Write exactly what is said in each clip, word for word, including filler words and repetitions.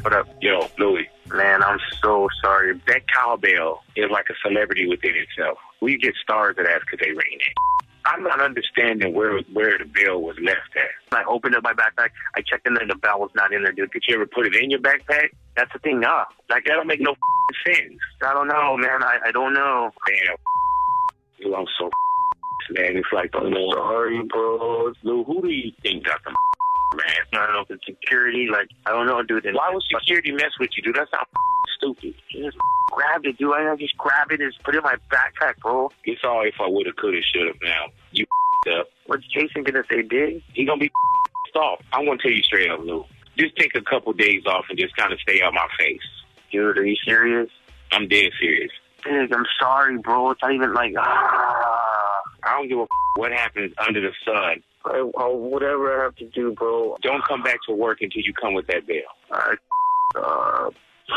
What up? Yo, Louis. Man, I'm so sorry. That cowbell is like a celebrity within itself. We get stars of that because they ring it. I'm not understanding where where the bell was left at. I opened up my backpack. I checked in there, and the bell was not in there, dude. Did you ever put it in your backpack? That's the thing, nah. Like, that don't make no sense. I don't know, man. I, I don't know. Man, you I'm so man. It's like, I'm oh, sorry, bro. Lou, who do you think got the man? I don't know if it's security. Like, I don't know, dude. Why would security mess with you, dude? That's not stupid. You just grabbed it, dude. I just grabbed it and just put it in my backpack, bro. It's all if I woulda, coulda, shoulda. Now you up. What's Jason gonna say, dig? He gonna be off. I'm gonna tell you straight up, Lou. Just take a couple days off and just kind of stay out my face. Dude, are you serious? I'm dead serious. Dig, I'm sorry, bro. It's not even like, ah. I don't give a what happens under the sun. I, I, whatever I have to do, bro. Don't come back to work until you come with that bell. I, uh,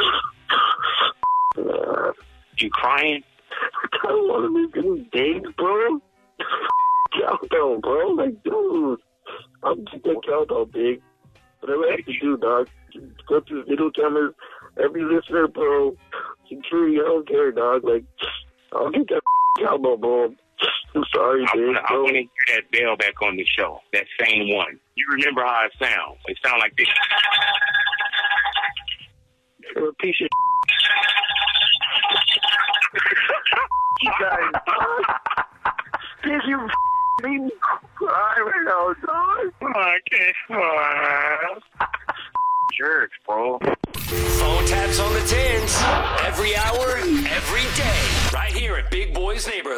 uh, you crying? I don't want to make any days, bro. Countdown, bro. Like, dude, I'm just that countdown big. Whatever I have to do, dog. Go through the video cameras. Every listener, bro. Security, I don't care, dog. Like, I'll get that countdown, bro. I'm sorry, I big, wanna, I bro. want to hear that bell back on the show. That same one. You remember how it sounds? It sounds like this. You're a piece of you guys, dog. Did you made me cry right now, dog? Oh, I can't cry. Jerks, bro. Phone taps on the tens. Every hour, every day. Right here at Big Boy's Neighborhood.